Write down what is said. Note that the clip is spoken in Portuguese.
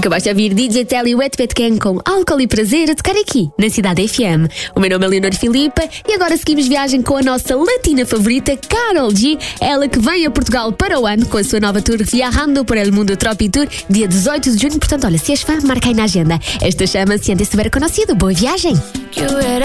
Acabaste de ouvir DJ Telly Wet Wet Gang com Álcool e Prazer a tocar aqui, na Cidade FM. O meu nome é Leonor Filipa e agora seguimos viagem com a nossa latina favorita, Karol G. Ela que vem a Portugal para o ano com a sua nova tour Viajando por el Mundo Tropi Tour, dia 18 de junho. Portanto, olha, se és fã, marca aí na agenda. Esta chama-se Antes de Ver Conhecido. Boa viagem!